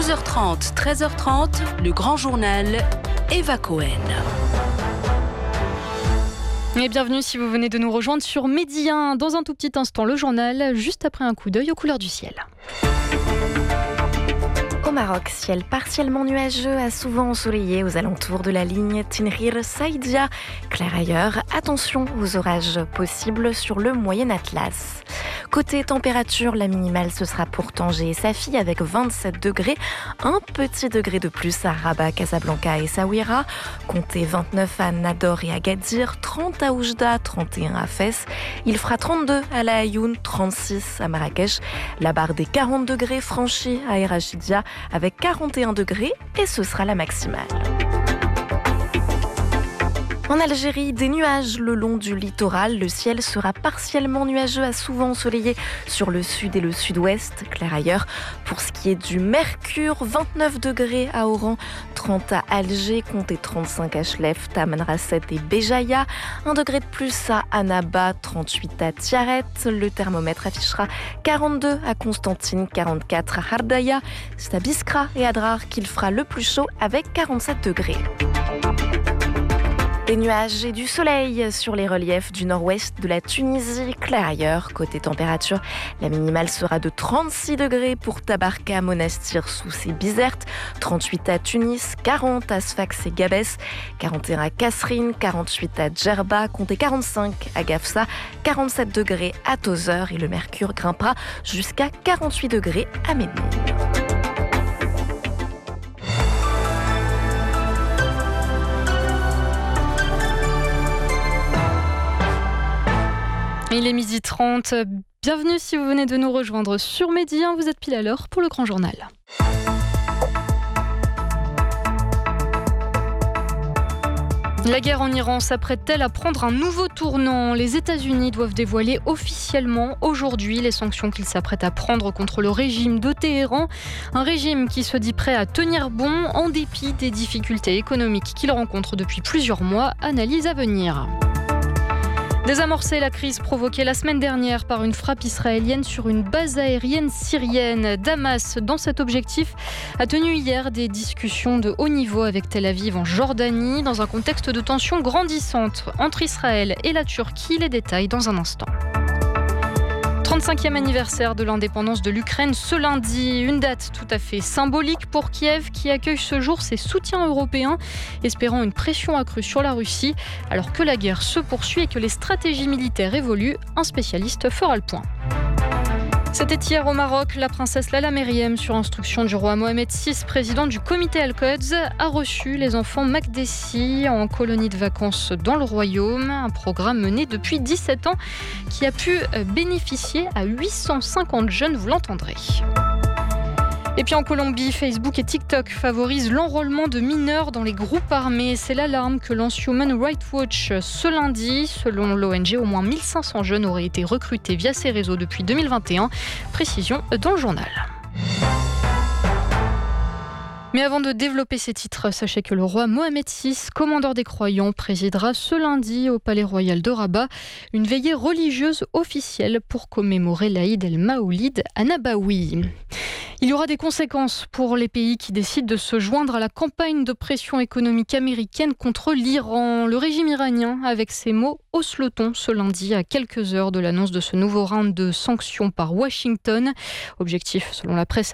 12h30, 13h30, le grand journal, Eva Cohen. Et bienvenue si vous venez de nous rejoindre sur Midi 1. Dans un tout petit instant, le journal, juste après un coup d'œil aux couleurs du ciel. Au Maroc, ciel partiellement nuageux à souvent ensoleillé aux alentours de la ligne Tinrir-Saïdia. Clair ailleurs, attention aux orages possibles sur le Moyen Atlas. Côté température, la minimale ce sera pour Tanger et Safi avec 27 degrés. Un petit degré de plus à Rabat, Casablanca et Essaouira. Comptez 29 à Nador et Agadir, 30 à Oujda, 31 à Fès. Il fera 32 à La Ayoun, 36 à Marrakech. La barre des 40 degrés franchie à Erachidia avec 41 degrés et ce sera la maximale. En Algérie, des nuages le long du littoral. Le ciel sera partiellement nuageux à souvent ensoleillé sur le sud et le sud-ouest. Clair ailleurs. Pour ce qui est du mercure, 29 degrés à Oran, 30 à Alger, comptez 35 à Chlef, Tamanrasset et Béjaïa. 1 degré de plus à Annaba, 38 à Tiaret. Le thermomètre affichera 42 à Constantine, 44 à Hardaya. C'est à Biskra et Adrar qu'il fera le plus chaud avec 47 degrés. Des nuages et du soleil sur les reliefs du nord-ouest de la Tunisie. Clair ailleurs. Côté température, la minimale sera de 36 degrés pour Tabarka, Monastir, Sousse et Bizerte, 38 à Tunis, 40 à Sfax et Gabès, 41 à Kasserine, 48 à Djerba, comptez 45 à Gafsa, 47 degrés à Tozeur et le mercure grimpera jusqu'à 48 degrés à Médine. Il est 12h30. Bienvenue si vous venez de nous rejoindre sur Midi 1. Vous êtes pile à l'heure pour le grand journal. La guerre en Iran s'apprête-t-elle à prendre un nouveau tournant ? Les États-Unis doivent dévoiler officiellement aujourd'hui les sanctions qu'ils s'apprêtent à prendre contre le régime de Téhéran. Un régime qui se dit prêt à tenir bon en dépit des difficultés économiques qu'il rencontre depuis plusieurs mois. Analyse à venir. Désamorcer la crise provoquée la semaine dernière par une frappe israélienne sur une base aérienne syrienne. Damas, dans cet objectif, a tenu hier des discussions de haut niveau avec Tel Aviv en Jordanie, dans un contexte de tension grandissante entre Israël et la Turquie. Les détails dans un instant. 35e anniversaire de l'indépendance de l'Ukraine ce lundi, une date tout à fait symbolique pour Kiev qui accueille ce jour ses soutiens européens, espérant une pression accrue sur la Russie. Alors que la guerre se poursuit et que les stratégies militaires évoluent, un spécialiste fera le point. C'était hier au Maroc, la princesse Lala Meriem, sur instruction du roi Mohamed VI, président du comité Al-Quds, a reçu les enfants Makdessi en colonie de vacances dans le royaume. Un programme mené depuis 17 ans qui a pu bénéficier à 850 jeunes, vous l'entendrez. Et puis en Colombie, Facebook et TikTok favorisent l'enrôlement de mineurs dans les groupes armés. C'est l'alarme que lance Human Rights Watch ce lundi. Selon l'ONG, au moins 1500 jeunes auraient été recrutés via ces réseaux depuis 2021. Précision dans le journal. Mais avant de développer ces titres, sachez que le roi Mohamed VI, commandeur des croyants, présidera ce lundi au Palais Royal de Rabat une veillée religieuse officielle pour commémorer l'Aïd el-Maoulid à Nabawi. Il y aura des conséquences pour les pays qui décident de se joindre à la campagne de pression économique américaine contre l'Iran. Le régime iranien, avec ces mots, hausse le ton ce lundi à quelques heures de l'annonce de ce nouveau round de sanctions par Washington. Objectif, selon la presse